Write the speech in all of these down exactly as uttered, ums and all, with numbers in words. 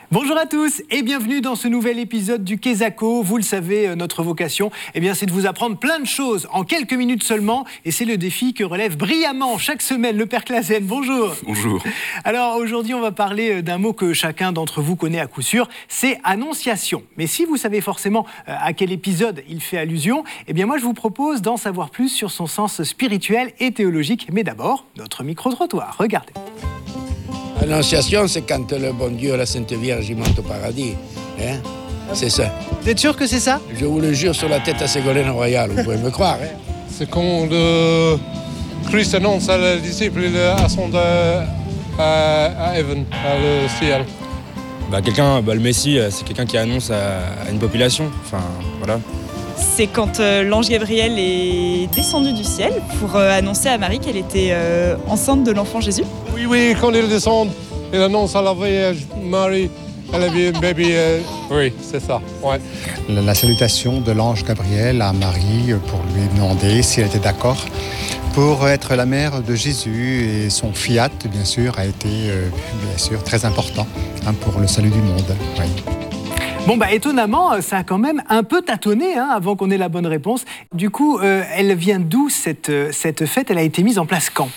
Bonjour à tous et bienvenue dans ce nouvel épisode du Quesaco. Vous le savez, notre vocation, eh bien, c'est de vous apprendre plein de choses en quelques minutes seulement. Et c'est le défi que relève brillamment chaque semaine le Père Clasen. Bonjour. Bonjour. Alors aujourd'hui, on va parler d'un mot que chacun d'entre vous connaît à coup sûr, c'est annonciation. Mais si vous savez forcément à quel épisode il fait allusion, eh bien moi je vous propose d'en savoir plus sur son sens spirituel et théologique. Mais d'abord, notre micro-trottoir. Regardez. L'Annonciation, c'est quand le bon Dieu, la Sainte Vierge, monte au paradis. Hein? C'est ça. Vous êtes sûr que c'est ça? Je vous le jure sur la tête à Ségolène Royal, vous pouvez me croire. Hein? C'est quand le Christ annonce à les disciples qu'ils ascendent à, à, à Heaven, à le ciel. Bah, quelqu'un, bah, le Messie, c'est quelqu'un qui annonce à, à une population. Enfin, voilà. C'est quand euh, l'ange Gabriel est descendu du ciel pour euh, annoncer à Marie qu'elle était euh, enceinte de l'enfant Jésus. Oui, oui, quand il descend, il annonce à la Vierge Marie, elle a vu un bébé. Euh, oui, c'est ça. Ouais. La, la salutation de l'ange Gabriel à Marie pour lui demander si elle était d'accord pour être la mère de Jésus, et son fiat, bien sûr, a été euh, bien sûr très important hein, pour le salut du monde. Oui. Bon, bah étonnamment, ça a quand même un peu tâtonné hein, avant qu'on ait la bonne réponse. Du coup, euh, elle vient d'où cette, cette fête? Elle a été mise en place quand?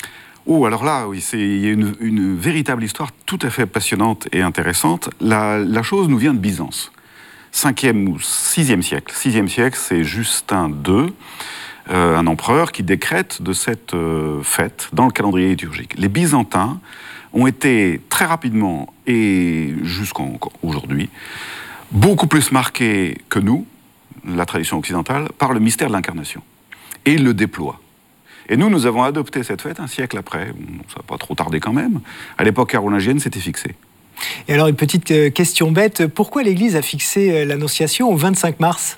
Oh, alors là, oui, c'est, il y a une, une véritable histoire tout à fait passionnante et intéressante. La, la chose nous vient de Byzance, cinquième ou sixième siècle. sixième siècle, c'est Justin deux, euh, un empereur qui décrète de cette euh, fête dans le calendrier liturgique. Les Byzantins ont été très rapidement, et jusqu'aujourd'hui, beaucoup plus marqués que nous, la tradition occidentale, par le mystère de l'incarnation. Et ils le déploient. Et nous, nous avons adopté cette fête un siècle après. Bon, ça n'a pas trop tardé quand même. À l'époque carolingienne, c'était fixé. Et alors, une petite question bête. Pourquoi l'Église a fixé l'Annonciation au vingt-cinq mars?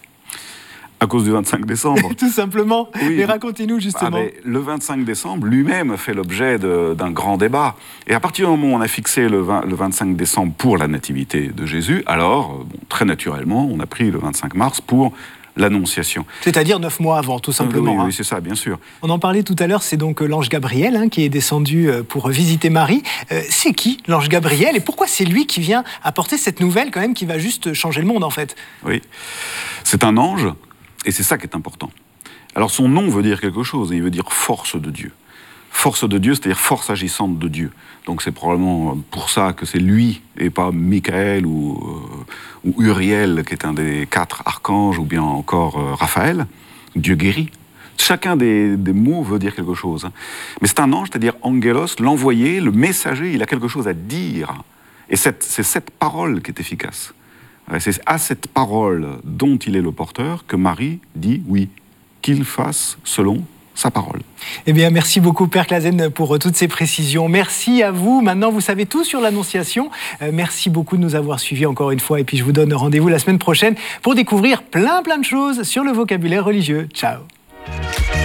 À cause du vingt-cinq décembre. Tout simplement. Oui. Mais racontez-nous justement. Ah, mais le vingt-cinq décembre lui-même fait l'objet de, d'un grand débat. Et à partir du moment où on a fixé le, vingt, le vingt-cinq décembre pour la nativité de Jésus, alors, bon, très naturellement, on a pris le vingt-cinq mars pour l'Annonciation. C'est-à-dire neuf mois avant, tout simplement. Oui, oui, hein. oui, c'est ça, bien sûr. On en parlait tout à l'heure, c'est donc l'ange Gabriel hein, qui est descendu pour visiter Marie. Euh, c'est qui, l'ange Gabriel? Et pourquoi c'est lui qui vient apporter cette nouvelle, quand même, qui va juste changer le monde, en fait? Oui, c'est un ange. Et c'est ça qui est important. Alors son nom veut dire quelque chose, il veut dire force de Dieu. Force de Dieu, c'est-à-dire force agissante de Dieu. Donc c'est probablement pour ça que c'est lui, et pas Michael ou, euh, ou Uriel, qui est un des quatre archanges, ou bien encore euh, Raphaël, Dieu guérit. Chacun des, des mots veut dire quelque chose. Mais c'est un ange, c'est-à-dire angelos, l'envoyé, le messager, il a quelque chose à dire. Et cette, c'est cette parole qui est efficace. C'est à cette parole dont il est le porteur que Marie dit oui, qu'il fasse selon sa parole. Eh bien, merci beaucoup, Père Clasen, pour toutes ces précisions. Merci à vous. Maintenant, vous savez tout sur l'Annonciation. Euh, merci beaucoup de nous avoir suivis encore une fois. Et puis, je vous donne rendez-vous la semaine prochaine pour découvrir plein, plein de choses sur le vocabulaire religieux. Ciao.